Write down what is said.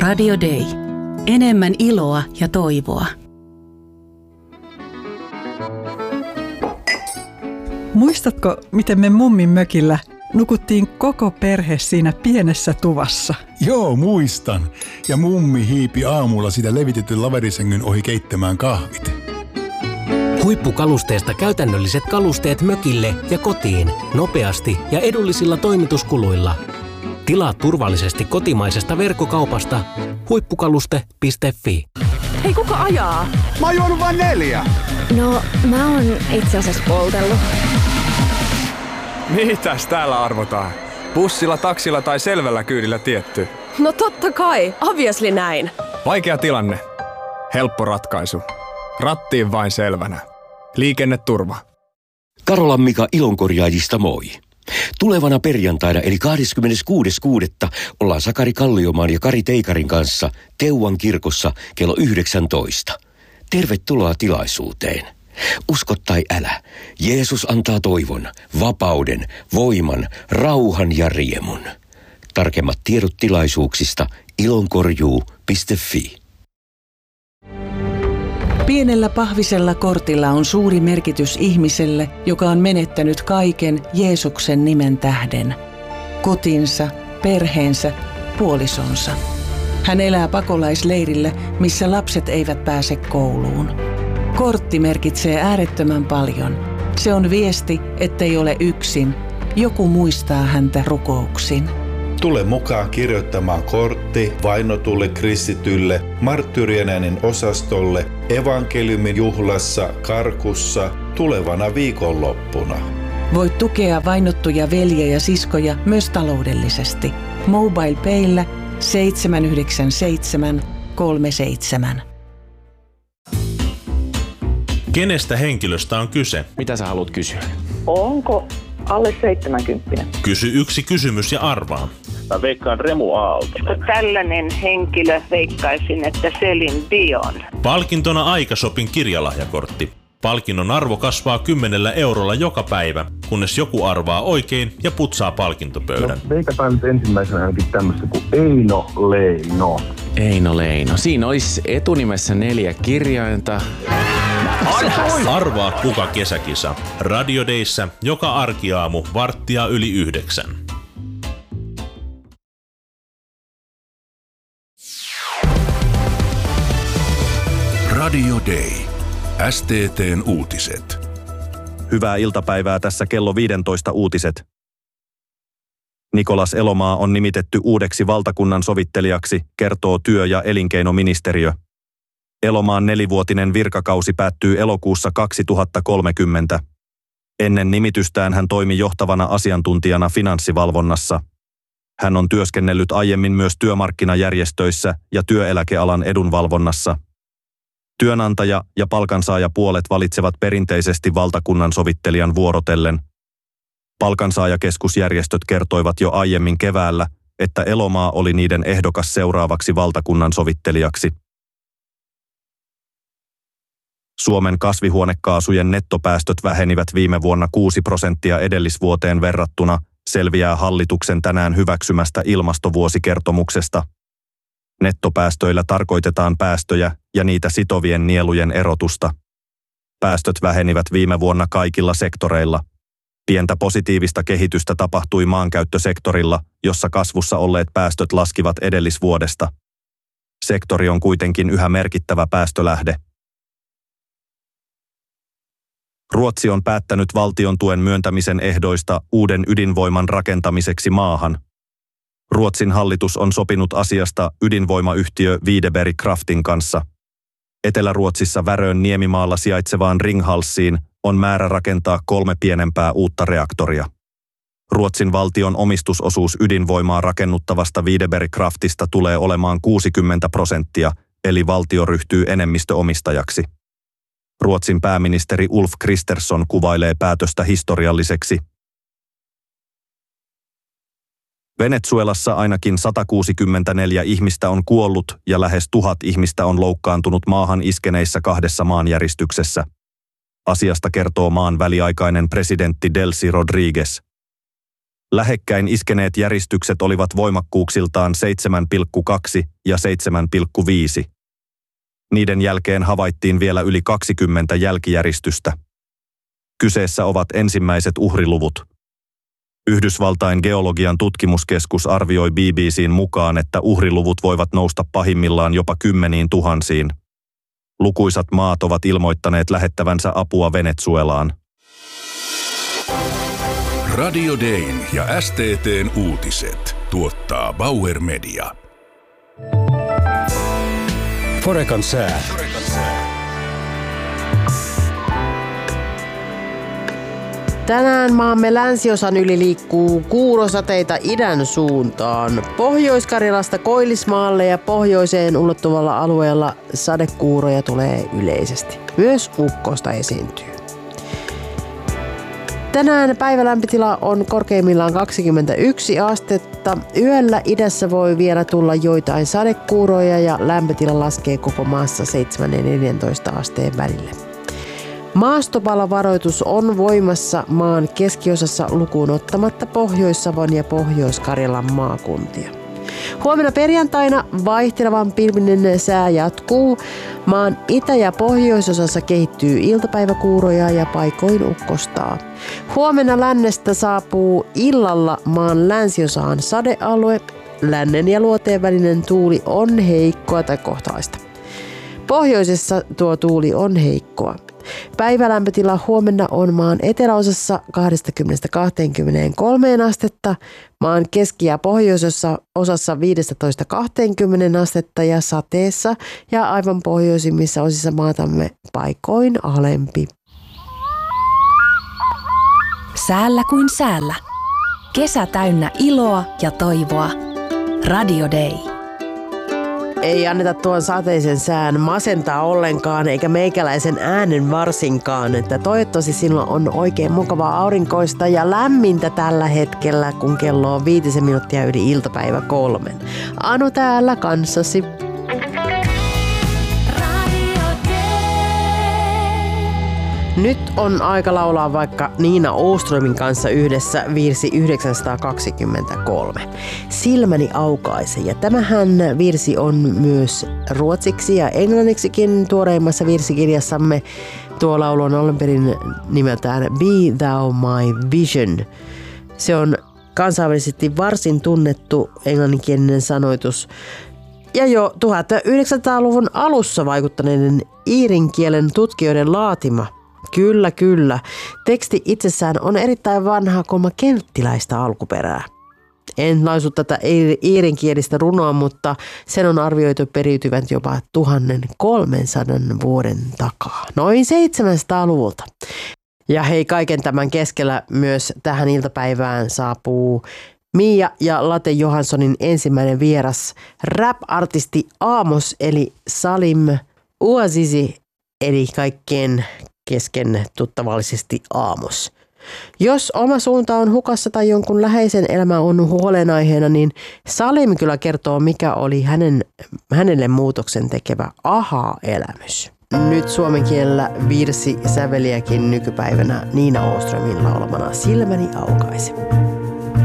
Radio Day. Enemmän iloa ja toivoa. Muistatko, miten me mummin mökillä nukuttiin koko perhe siinä pienessä tuvassa? Joo, muistan. Ja mummi hiipi aamulla sitä levitetyn laverisängyn ohi keittämään kahvit. Huippukalusteesta käytännölliset kalusteet mökille ja kotiin nopeasti ja edullisilla toimituskuluilla. Tilaa turvallisesti kotimaisesta verkkokaupasta huippukaluste.fi. Hei, kuka ajaa? Mä oon juonut vain 4. No, mä oon itse asiassa poltellut. Mitäs täällä arvotaan? Bussilla, taksilla tai selvällä kyydillä tietty? No totta kai, obviously näin. Vaikea tilanne. Helppo ratkaisu. Rattiin vain selvänä. Liikenneturva. Karolan Mika Ilonkorjaajista moi. Tulevana perjantaina eli 26.6. ollaan Sakari Kalliomaan ja Kari Teikarin kanssa Teuvan kirkossa kello 19. Tervetuloa tilaisuuteen. Usko tai älä, Jeesus antaa toivon, vapauden, voiman, rauhan ja riemun. Tarkemmat tiedot tilaisuuksista ilonkorjuu.fi. Pienellä pahvisella kortilla on suuri merkitys ihmiselle, joka on menettänyt kaiken Jeesuksen nimen tähden. Kotinsa, perheensä, puolisonsa. Hän elää pakolaisleirillä, missä lapset eivät pääse kouluun. Kortti merkitsee äärettömän paljon. Se on viesti, ettei ole yksin. Joku muistaa häntä rukouksin. Tule mukaan kirjoittamaan kortti vainotulle kristitylle, marttyyrien äänen osastolle, evankeliumin juhlassa, Karkussa, tulevana viikonloppuna. Voit tukea vainottuja veljiä ja siskoja myös taloudellisesti. MobilePayllä 797 37. Kenestä henkilöstä on kyse? Mitä sä haluat kysyä? Onko alle 70? Kysy yksi kysymys ja arvaa. Mä veikkaan Remu Aalto. Tällainen henkilö veikkaisin, että Celine Dion. Palkintona Aikashopin kirjalahjakortti. Palkinnon arvo kasvaa 10 eurolla joka päivä, kunnes joku arvaa oikein ja putsaa palkintopöydän. No, veikataan nyt ensimmäisenä ainakin tämmöistä kuin Eino Leino. Eino Leino. Siinä olisi etunimessä 4 kirjainta. Arvaa kuka kesäkisa. Radio Dayssä joka arkiaamu 8:45. Radio Day. STT:n uutiset. Hyvää iltapäivää, tässä kello 15 uutiset. Nikolas Elomaa on nimitetty uudeksi valtakunnan sovittelijaksi, kertoo työ- ja elinkeinoministeriö. Elomaan 4-vuotinen virkakausi päättyy elokuussa 2030. Ennen nimitystään hän toimi johtavana asiantuntijana finanssivalvonnassa. Hän on työskennellyt aiemmin myös työmarkkinajärjestöissä ja työeläkealan edunvalvonnassa. Työnantaja- ja palkansaajapuolet valitsevat perinteisesti valtakunnan sovittelijan vuorotellen. Palkansaajakeskusjärjestöt kertoivat jo aiemmin keväällä, että Elomaa oli niiden ehdokas seuraavaksi valtakunnan sovittelijaksi. Suomen kasvihuonekaasujen nettopäästöt vähenivät viime vuonna 6% edellisvuoteen verrattuna, selviää hallituksen tänään hyväksymästä ilmastovuosikertomuksesta. Nettopäästöillä tarkoitetaan päästöjä ja niitä sitovien nielujen erotusta. Päästöt vähenivät viime vuonna kaikilla sektoreilla. Pientä positiivista kehitystä tapahtui maankäyttösektorilla, jossa kasvussa olleet päästöt laskivat edellisvuodesta. Sektori on kuitenkin yhä merkittävä päästölähde. Ruotsi on päättänyt valtion tuen myöntämisen ehdoista uuden ydinvoiman rakentamiseksi maahan. Ruotsin hallitus on sopinut asiasta ydinvoimayhtiö Videberg Kraftin kanssa. Etelä-Ruotsissa Värön niemimaalla sijaitsevaan Ringhalsiin on määrä rakentaa 3 pienempää uutta reaktoria. Ruotsin valtion omistusosuus ydinvoimaa rakennuttavasta Videberg Kraftista tulee olemaan 60%, eli valtio ryhtyy enemmistöomistajaksi. Ruotsin pääministeri Ulf Kristersson kuvailee päätöstä historialliseksi. Venezuelassa ainakin 164 ihmistä on kuollut ja lähes 1000 ihmistä on loukkaantunut maahan iskeneissä 2 maanjäristyksessä. Asiasta kertoo maan väliaikainen presidentti Delcy Rodriguez. Lähekkäin iskeneet järistykset olivat voimakkuuksiltaan 7,2 ja 7,5. Niiden jälkeen havaittiin vielä yli 20 jälkijäristystä. Kyseessä ovat ensimmäiset uhriluvut. Yhdysvaltain geologian tutkimuskeskus arvioi BBC:n mukaan, että uhriluvut voivat nousta pahimmillaan jopa 10 000. Lukuisat maat ovat ilmoittaneet lähettävänsä apua Venezuelaan. Radio Dayn ja STT:n uutiset tuottaa Bauer Media. Forekan sää. Tänään maamme länsiosan yli liikkuu kuurosateita idän suuntaan. Pohjois-Karjalasta Koillismaalle ja pohjoiseen ulottuvalla alueella sadekuuroja tulee yleisesti. Myös ukkosta esiintyy. Tänään päivälämpötila on korkeimmillaan 21 astetta. Yöllä idässä voi vielä tulla joitain sadekuuroja ja lämpötila laskee koko maassa 7 ja 14 asteen välille. Maastopalovaroitus on voimassa maan keskiosassa lukuun ottamatta Pohjois-Savon ja Pohjois-Karjalan maakuntia. Huomenna perjantaina vaihtelevan pilvinen sää jatkuu. Maan itä- ja pohjoisosassa kehittyy iltapäiväkuuroja ja paikoin ukkostaa. Huomenna lännestä saapuu illalla maan länsiosaan sadealue. Lännen ja luoteen välinen tuuli on heikkoa tai kohtalaista. Pohjoisessa tuo tuuli on heikkoa. Päivälämpötila huomenna on maan eteläosassa 20-23 astetta, maan keski- ja pohjoisessa osassa 15-20 astetta ja sateessa ja aivan pohjoisimmissa osissa maatamme paikoin alempi. Säällä kuin säällä. Kesä täynnä iloa ja toivoa. Radio Day. Ei anneta tuon sateisen sään masentaa ollenkaan, eikä meikäläisen äänen varsinkaan, että toivottavasti sinulla on oikein mukavaa aurinkoista ja lämmintä tällä hetkellä, kun kello on 5 minuuttia yli iltapäivä 3. Anu täällä kanssasi. Nyt on aika laulaa vaikka Nina Åströmin kanssa yhdessä virsi 923. Silmäni aukaise. Ja tämähän virsi on myös ruotsiksi ja englanniksikin tuoreimmassa virsikirjassamme. Tuo laulu on alun perin nimeltään Be Thou My Vision. Se on kansainvälisesti varsin tunnettu englanninkielinen sanoitus. Ja jo 1900-luvun alussa vaikuttaneiden iirin kielen tutkijoiden laatima. Kyllä, kyllä. Teksti itsessään on erittäin vanhaa kelttiläistä alkuperää. En lausu tätä iirinkielistä runoa, mutta sen on arvioitu periytyvän jopa 1300 vuoden takaa. Noin 700-luvulta. Ja hei, kaiken tämän keskellä myös tähän iltapäivään saapuu Mia ja Late Johanssonin ensimmäinen vieras, rap-artisti Amos eli Salim Ouazizi eli kaikkien kesken tuttavallisesti Amos. Jos oma suunta on hukassa tai jonkun läheisen elämä on huolenaiheena, niin Salim kyllä kertoo, mikä oli hänelle muutoksen tekevä aha-elämys. Nyt suomen kielellä virsi säveliäkin nykypäivänä Nina Åströmin laulamana Silmäni aukaise.